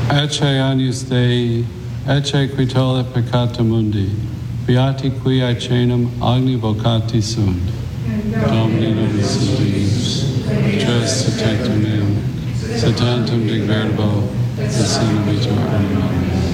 Ecce agnus Dei, ecce qui tollit peccata mundi, beati qui aecenum agni vocati sunt. Domini nobis dignus, Deus te tectum meum, se tantum digverbo, et sine vitor animam.